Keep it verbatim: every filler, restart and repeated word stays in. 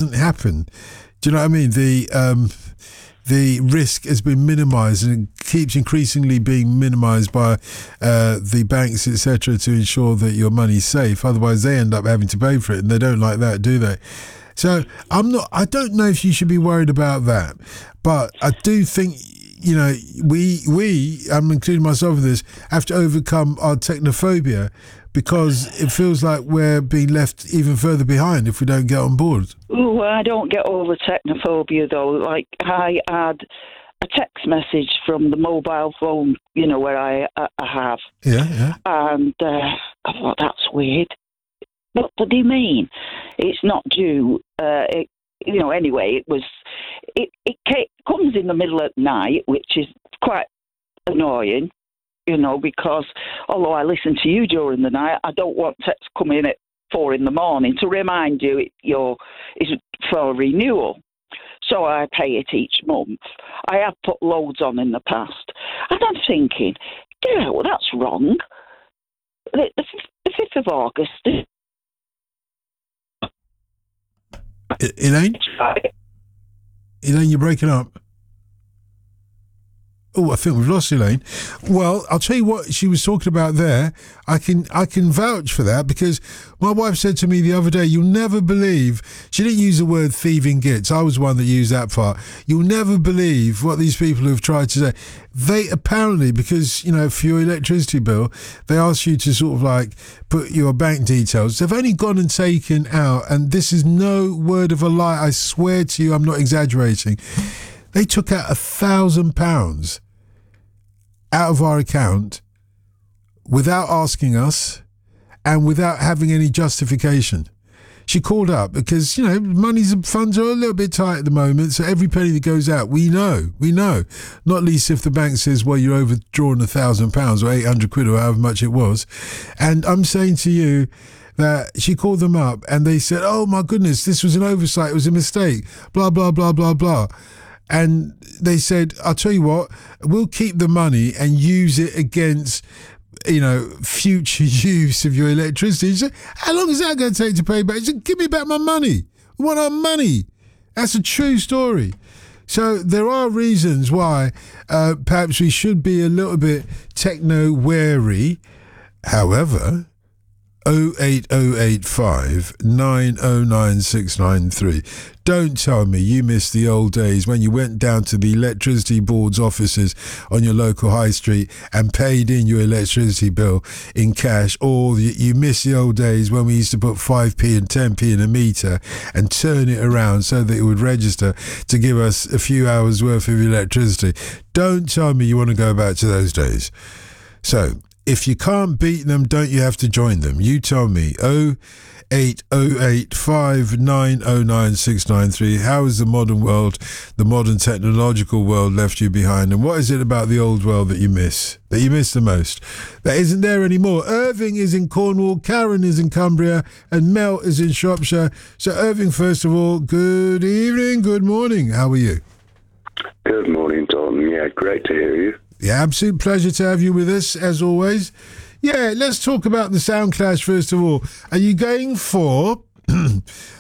doesn't happen. Do you know what I mean? The um, the risk has been minimised, and it keeps increasingly being minimised by uh, the banks, et cetera, to ensure that your money's safe. Otherwise, they end up having to pay for it, and they don't like that, do they? So I'm not. I don't know if you should be worried about that, but I do think, you know, we we I'm including myself in this, have to overcome our technophobia, because it feels like we're being left even further behind if we don't get on board. Oh, I don't get over technophobia though. Like, I had a text message from the mobile phone, you know, where I, I, I have. Yeah, yeah. And uh, I thought, that's weird. What do they mean? It's not due. Uh, it, you know, anyway, it was. It, it comes in the middle of the night, which is quite annoying, you know, because although I listen to you during the night, I don't want text coming in at four in the morning to remind you it, your is for renewal. So I pay it each month. I have put loads on in the past, and I'm thinking, yeah, well, that's wrong. The, the, the fifth of August. Elaine? Elaine, you're breaking up. Oh, I think we've lost Elaine. Well, I'll tell you what she was talking about there. I can I can vouch for that, because my wife said to me the other day, you'll never believe, she didn't use the word thieving gits. I was the one that used that part. You'll never believe what these people have tried to say. They apparently, because, you know, for your electricity bill, they ask you to sort of like put your bank details. They've only gone and taken out, and this is no word of a lie, I swear to you, I'm not exaggerating. They took out a thousand pounds out of our account without asking us and without having any justification. She called up because, you know, money's funds are a little bit tight at the moment, so every penny that goes out, we know, we know. Not least if the bank says, well, you're overdrawn a thousand pounds or eight hundred quid or however much it was. And I'm saying to you that she called them up and they said, oh my goodness, this was an oversight, it was a mistake, blah, blah, blah, blah, blah. And they said, I'll tell you what, we'll keep the money and use it against, you know, future use of your electricity. Said, how long is that going to take to pay back? He said, give me back my money. We want our money. That's a true story. So there are reasons why uh, perhaps we should be a little bit techno-wary. However, oh eight oh eight five nine oh nine six nine three. Don't tell me you missed the old days when you went down to the electricity board's offices on your local high street and paid in your electricity bill in cash, or you miss the old days when we used to put five p and ten p in a meter and turn it around so that it would register to give us a few hours worth of electricity. Don't tell me you want to go back to those days. So, if you can't beat them, don't you have to join them? You tell me. oh eight oh eight five nine oh nine six nine three. How has the modern world, the modern technological world left you behind? And what is it about the old world that you miss, that you miss the most, that isn't there anymore? Irving is in Cornwall, Karen is in Cumbria, and Mel is in Shropshire. So Irving, first of all, good evening, good morning. How are you? Good morning, Don. Yeah, great to hear you. Yeah, absolute pleasure to have you with us, as always. Yeah, let's talk about the sound clash, first of all. Are you going for